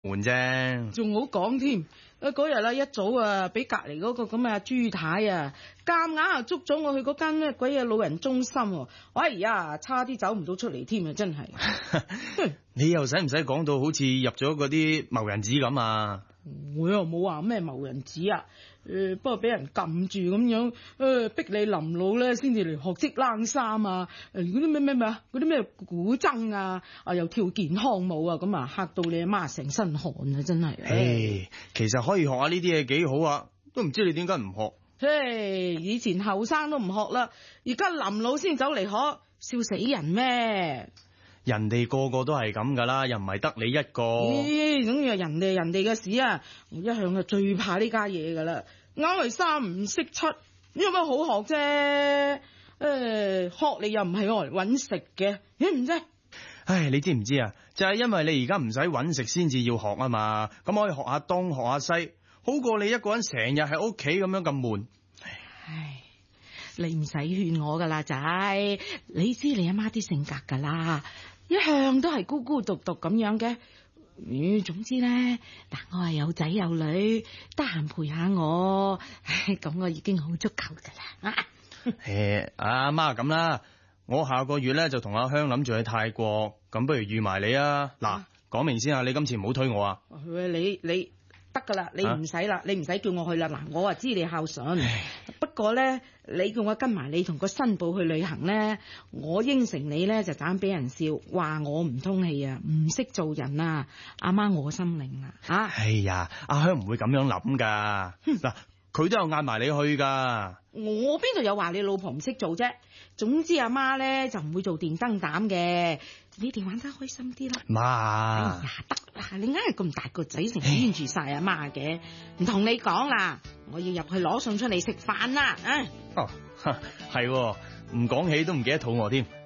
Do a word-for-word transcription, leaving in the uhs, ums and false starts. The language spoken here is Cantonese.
悶啫， 仲好講添。嗰日啦，一早啊，俾隔籬嗰個咁啊朱太啊，夾硬啊捉咗我去嗰間咩鬼嘢老人中心喎。哎呀，差啲走唔到出嚟添啊，真係。 你又使唔使講到好似入咗嗰啲謀人紙咁啊？ 我又冇話咩謀人紙啊，誒、呃，不過俾人撳住咁樣，誒、呃，逼你臨老咧先至嚟學織冷衫啊，誒，嗰啲咩咩咩啊，嗰啲咩古箏啊，啊又跳健康舞啊，咁啊嚇到你阿媽成身汗啊，真係。 誒，其實可以學下呢啲嘢幾好啊，都唔知你點解唔學。 嘿，以前後生都唔學啦，而家臨老先走嚟學，笑死人咩？ 人哋個個都係咁噶啦，又唔係得你一個。 咦，咁又人哋人哋嘅事啊！我一向就最怕呢家嘢噶啦，硬係三唔識七，有乜好學啫？誒、呃，學你又唔係我嚟搵食嘅，咦唔啫？ 唉，你知唔知啊？就係因為你而家唔使搵食先至要學啊嘛，咁可以學下東學下西，好過你一個人成日喺屋企咁樣咁悶。 唉，你唔使勸我噶啦，仔，你知你阿媽啲性格噶啦。一向都係孤孤獨獨咁樣嘅，嗯，總之咧，嗱，我係有仔有女，得閒陪下我，咁我已經好足夠噶啦。 誒，阿媽咁啦，我下個月咧就同阿香諗住去泰國，咁不如預埋你啊！嗱，講明先啊，你今次唔好推我啊！ 你你得噶啦，你唔使啦，啊、你唔使叫我去啦。嗱，我啊知你孝順，不過咧，你叫我跟埋你同個新抱去旅行咧，我應承你咧就盞俾人笑，話我唔通氣啊，唔識做人啊，阿媽我心領啊，吓！ 哎呀，阿香唔會咁樣諗噶，嗱，佢都有嗌埋你去噶。 我邊度有話你老婆唔識做啫？總之阿媽咧就唔會做電燈膽嘅，你哋玩得開心啲啦。 媽， 哎呀，得啦，你硬係咁大個仔成日黏住晒阿媽嘅，唔同你講啦，我要入去攞餸出嚟食飯啦，啊！ 哦，係，唔講起都唔記得肚餓添。